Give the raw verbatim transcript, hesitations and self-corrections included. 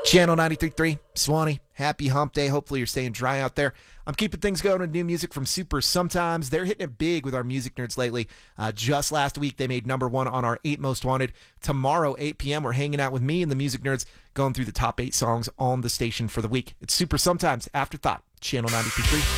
Channel ninety-three point three, Swanee. Happy hump day. Hopefully you're staying dry out there. I'm keeping things going with new music from Super Sometimes. They're hitting it big with our music nerds lately. Uh, just last week, they made number one on our eight Most Wanted. Tomorrow, eight p.m., we're hanging out with me and the music nerds going through the top eight songs on the station for the week. It's Super Sometimes, Afterthought, Channel ninety-three point three.